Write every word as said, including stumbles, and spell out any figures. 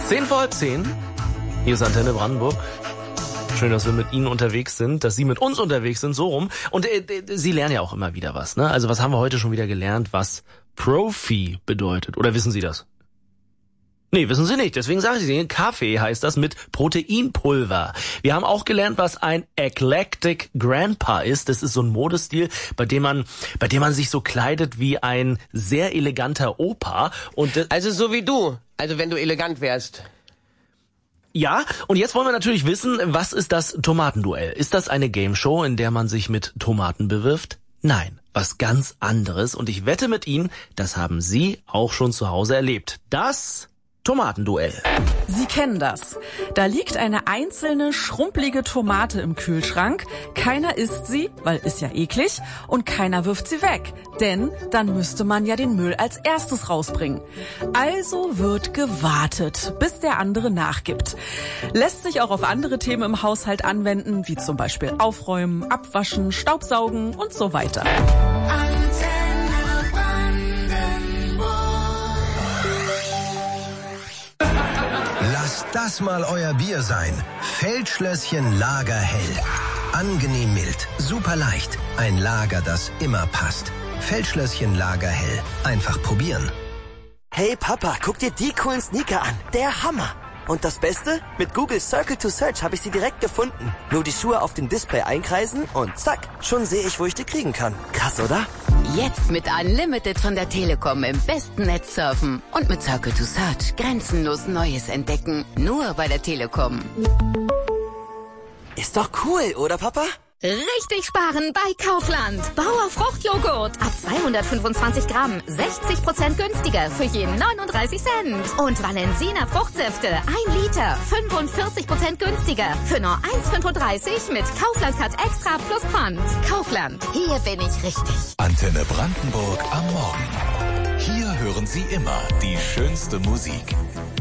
Zehn vor halb zehn. Hier ist Antenne Brandenburg. Schön, dass wir mit Ihnen unterwegs sind, dass Sie mit uns unterwegs sind, so rum. Und äh, Sie lernen ja auch immer wieder was, ne? Also was haben wir heute schon wieder gelernt, was Profi bedeutet? Oder wissen Sie das? Nee, wissen Sie nicht. Deswegen sage ich Ihnen, Kaffee heißt das mit Proteinpulver. Wir haben auch gelernt, was ein Eclectic Grandpa ist. Das ist so ein Modestil, bei dem man, bei dem man sich so kleidet wie ein sehr eleganter Opa. Und das, also so wie du. Also wenn du elegant wärst. Ja, und jetzt wollen wir natürlich wissen, was ist das Tomatenduell? Ist das eine Gameshow, in der man sich mit Tomaten bewirft? Nein, was ganz anderes. Und ich wette mit Ihnen, das haben Sie auch schon zu Hause erlebt. Das Tomatenduell. Sie kennen das. Da liegt eine einzelne, schrumpelige Tomate im Kühlschrank. Keiner isst sie, weil ist ja eklig, und keiner wirft sie weg. Denn dann müsste man ja den Müll als erstes rausbringen. Also wird gewartet, bis der andere nachgibt. Lässt sich auch auf andere Themen im Haushalt anwenden, wie zum Beispiel Aufräumen, Abwaschen, Staubsaugen und so weiter. Lasst das mal euer Bier sein. Feldschlösschen Lagerhell. Angenehm mild, super leicht. Ein Lager, das immer passt. Feldschlösschen Lagerhell. Einfach probieren. Hey Papa, guck dir die coolen Sneaker an. Der Hammer. Und das Beste? Mit Google Circle to Search habe ich sie direkt gefunden. Nur die Schuhe auf dem Display einkreisen und zack, schon sehe ich, wo ich die kriegen kann. Krass, oder? Jetzt mit Unlimited von der Telekom im besten Netz surfen und mit Circle to Search grenzenlos Neues entdecken. Nur bei der Telekom. Ist doch cool, oder Papa? Richtig sparen bei Kaufland. Bauer Fruchtjoghurt ab zweihundertfünfundzwanzig Gramm, sechzig Prozent günstiger für je neununddreißig Cent. Und Valensina Fruchtsäfte, ein Liter, fünfundvierzig Prozent günstiger für nur eins fünfunddreißig mit Kaufland Cut Extra plus Pfand. Kaufland, hier bin ich richtig. Antenne Brandenburg am Morgen. Hier hören Sie immer die schönste Musik.